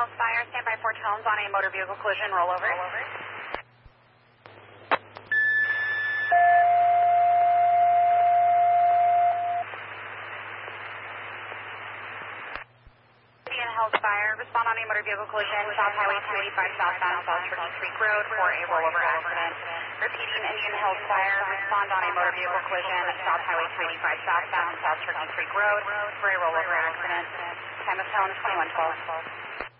Fire, standby for tones on a motor vehicle collision rollover. Indian Hills Fire, respond on a motor vehicle collision, South Highway 285 southbound South Turkey Creek Road for a rollover accident. Repeating, Indian Hills Fire, respond on a motor vehicle collision, South Highway 285 southbound South Turkey Creek Road for a rollover accident. Time of tone 2112.